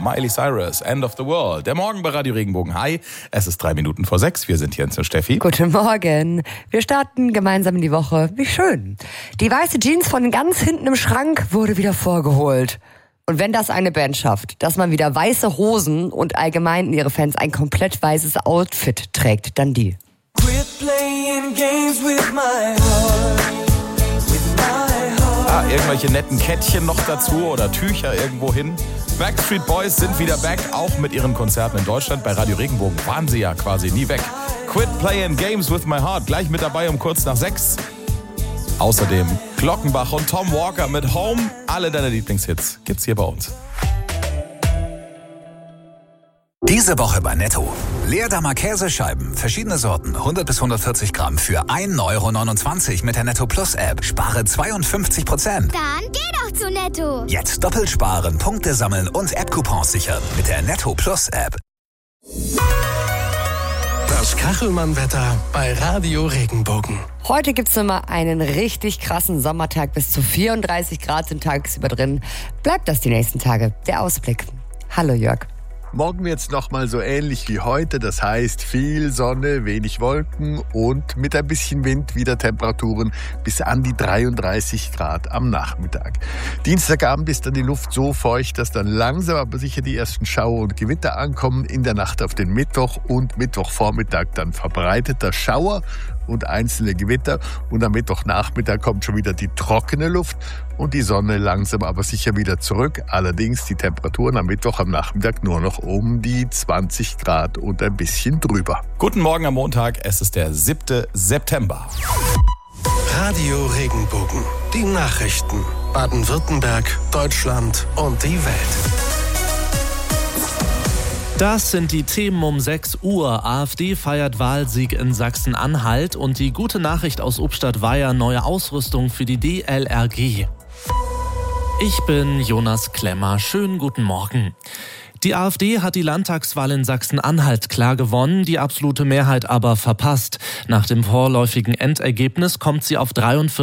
Miley Cyrus, End of the World. Der Morgen bei Radio Regenbogen. Hi, es ist 3:05 Wir sind hier in Steffi. Guten Morgen. Wir starten gemeinsam in die Woche. Wie schön. Die weiße Jeans von ganz hinten im Schrank wurde wieder vorgeholt. Und wenn das eine Band schafft, dass man wieder weiße Hosen und allgemein in ihre Fans ein komplett weißes Outfit trägt, dann die. Quit playing games with my heart. Irgendwelche netten Kettchen noch dazu oder Tücher irgendwo hin. Backstreet Boys sind wieder back, auch mit ihren Konzerten in Deutschland. Bei Radio Regenbogen waren sie ja quasi nie weg. Quit playing games with my heart, gleich mit dabei um kurz nach 6. Außerdem Glockenbach und Tom Walker mit Home. Alle deine Lieblingshits gibt's hier bei uns. Diese Woche bei Netto. Leerdammer Käsescheiben, verschiedene Sorten, 100 bis 140 Gramm für 1,29 € mit der Netto Plus App. Spare 52%. Dann geh doch zu Netto. Jetzt doppelt sparen, Punkte sammeln und App-Coupons sichern mit der Netto Plus App. Das Kachelmann-Wetter bei Radio Regenbogen. Heute gibt's nochmal einen richtig krassen Sommertag. Bis zu 34 Grad sind tagsüber drin. Bleibt das die nächsten Tage. Der Ausblick. Hallo Jörg. Morgen wird's nochmal so ähnlich wie heute, das heißt viel Sonne, wenig Wolken und mit ein bisschen Wind wieder Temperaturen bis an die 33 Grad am Nachmittag. Dienstagabend ist dann die Luft so feucht, dass dann langsam aber sicher die ersten Schauer und Gewitter ankommen. In der Nacht auf den Mittwoch und Mittwochvormittag dann verbreiteter Schauer und einzelne Gewitter. Und am Mittwochnachmittag kommt schon wieder die trockene Luft und die Sonne langsam aber sicher wieder zurück. Allerdings die Temperaturen am Mittwoch am Nachmittag nur noch um die 20 Grad und ein bisschen drüber. Guten Morgen am Montag, es ist der 7. September. Radio Regenbogen. Die Nachrichten. Baden-Württemberg, Deutschland und die Welt. Das sind die Themen um 6 Uhr. AfD feiert Wahlsieg in Sachsen-Anhalt und die gute Nachricht aus Ubstadt-Weiher, neue Ausrüstung für die DLRG. Ich bin Jonas Klemmer. Schönen guten Morgen. Die AfD hat die Landtagswahl in Sachsen-Anhalt klar gewonnen, die absolute Mehrheit aber verpasst. Nach dem vorläufigen Endergebnis kommt sie auf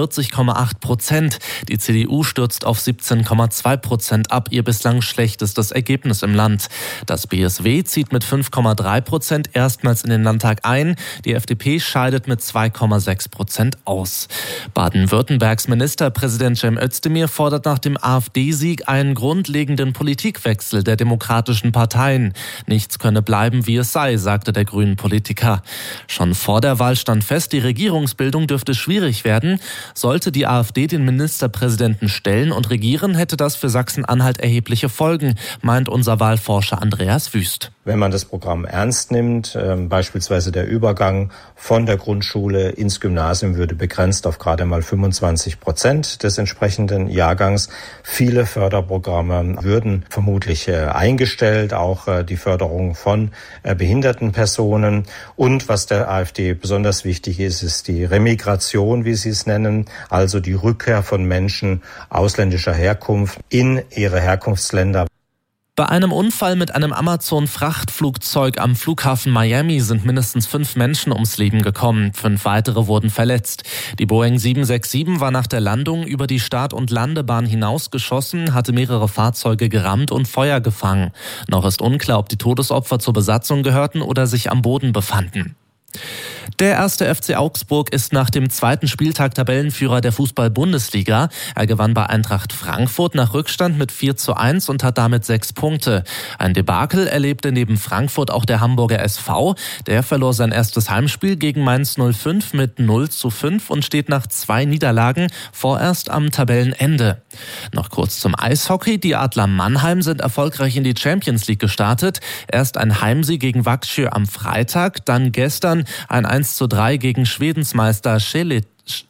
43,8%. Die CDU stürzt auf 17,2% ab, ihr bislang schlechtestes Ergebnis im Land. Das BSW zieht mit 5,3% erstmals in den Landtag ein. Die FDP scheidet mit 2,6% aus. Baden-Württembergs Ministerpräsident Cem Özdemir fordert nach dem AfD-Sieg einen grundlegenden Politikwechsel der demokratischen Parteien. Nichts könne bleiben, wie es sei, sagte der grünen Politiker. Schon vor der Wahl stand fest, die Regierungsbildung dürfte schwierig werden. Sollte die AfD den Ministerpräsidenten stellen und regieren, hätte das für Sachsen-Anhalt erhebliche Folgen, meint unser Wahlforscher Andreas Wüst. Wenn man das Programm ernst nimmt, beispielsweise der Übergang von der Grundschule ins Gymnasium würde begrenzt auf gerade mal 25% des entsprechenden Jahrgangs. Viele Förderprogramme würden vermutlich eingestellt, auch die Förderung von behinderten Personen. Und was der AfD besonders wichtig ist, ist die Remigration, wie sie es nennen, also die Rückkehr von Menschen ausländischer Herkunft in ihre Herkunftsländer. Bei einem Unfall mit einem Amazon-Frachtflugzeug am Flughafen Miami sind mindestens 5 Menschen ums Leben gekommen. 5 weitere wurden verletzt. Die Boeing 767 war nach der Landung über die Start- und Landebahn hinausgeschossen, hatte mehrere Fahrzeuge gerammt und Feuer gefangen. Noch ist unklar, ob die Todesopfer zur Besatzung gehörten oder sich am Boden befanden. Der 1. FC Augsburg ist nach dem 2. Spieltag Tabellenführer der Fußball-Bundesliga. Er gewann bei Eintracht Frankfurt nach Rückstand mit 4:1 und hat damit 6 Punkte. Ein Debakel erlebte neben Frankfurt auch der Hamburger SV. Der verlor sein erstes Heimspiel gegen Mainz 05 mit 0:5 und steht nach 2 Niederlagen vorerst am Tabellenende. Noch kurz zum Eishockey. Die Adler Mannheim sind erfolgreich in die Champions League gestartet. Erst ein Heimsieg gegen Växjö am Freitag, dann gestern ein 1:3 gegen Schwedensmeister Skellefteå.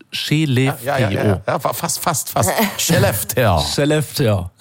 Ja, fast. Skellefteå.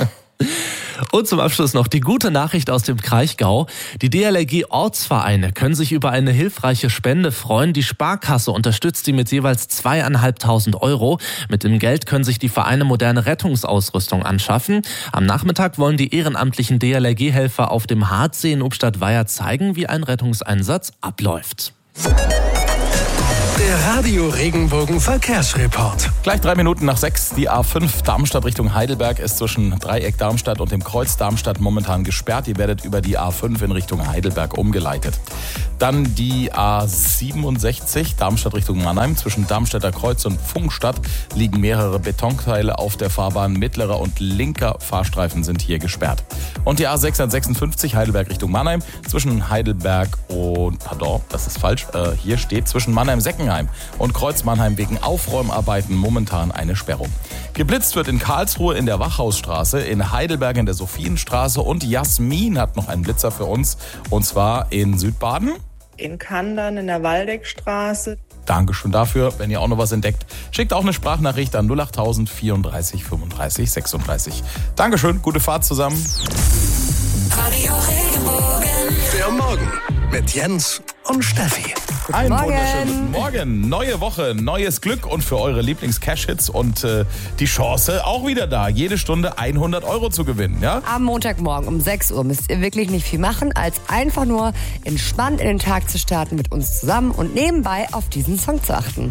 Und zum Abschluss noch die gute Nachricht aus dem Kraichgau. Die DLRG-Ortsvereine können sich über eine hilfreiche Spende freuen. Die Sparkasse unterstützt sie mit jeweils 2.500 €. Mit dem Geld können sich die Vereine moderne Rettungsausrüstung anschaffen. Am Nachmittag wollen die ehrenamtlichen DLRG-Helfer auf dem Hartsee in Ubstadt-Weiher zeigen, wie ein Rettungseinsatz abläuft. Der Radio Regenbogen Verkehrsreport. Gleich 3 Minuten nach 6. Die A5 Darmstadt Richtung Heidelberg ist zwischen Dreieck Darmstadt und dem Kreuz Darmstadt momentan gesperrt. Ihr werdet über die A5 in Richtung Heidelberg umgeleitet. Dann die A67 Darmstadt Richtung Mannheim. Zwischen Darmstädter Kreuz und Pfungstadt liegen mehrere Betonteile auf der Fahrbahn. Mittlerer und linker Fahrstreifen sind hier gesperrt. Und die A656 Heidelberg Richtung Mannheim. Zwischen Heidelberg und, hier steht zwischen Mannheim-Seckenheim und Kreuz Mannheim wegen Aufräumarbeiten momentan eine Sperrung. Geblitzt wird in Karlsruhe in der Wachhausstraße, in Heidelberg in der Sophienstraße und Jasmin hat noch einen Blitzer für uns und zwar in Südbaden. In Kandern in der Waldeckstraße. Dankeschön dafür. Wenn ihr auch noch was entdeckt, schickt auch eine Sprachnachricht an 08000 34 35 36. Dankeschön, gute Fahrt zusammen. Radio Regenbogen. Der Morgen mit Jens und Steffi. Einen wunderschönen Morgen. Neue Woche, neues Glück und für eure Lieblings-Cash-Hits und die Chance auch wieder da, jede Stunde 100 € zu gewinnen. Ja? Am Montagmorgen um 6 Uhr müsst ihr wirklich nicht viel machen, als einfach nur entspannt in den Tag zu starten mit uns zusammen und nebenbei auf diesen Song zu achten.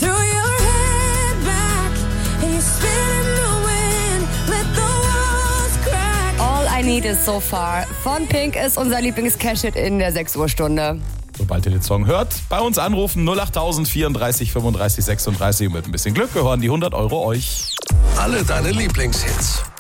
All I Need Is So Far von Pink ist unser Lieblings-Cash-Hit in der 6 Uhr Stunde. Sobald ihr den Song hört, bei uns anrufen 08000 34 35 36 und mit ein bisschen Glück gehören die 100 € euch. Alle deine Lieblingshits